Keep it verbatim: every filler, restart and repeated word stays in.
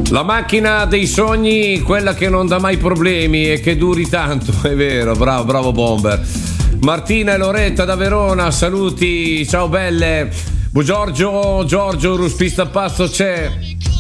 La macchina dei sogni, quella che non dà mai problemi e che duri tanto, è vero, bravo, bravo Bomber. Martina e Loretta da Verona, saluti, ciao belle. Giorgio, Giorgio, Ruspista Pazzo c'è.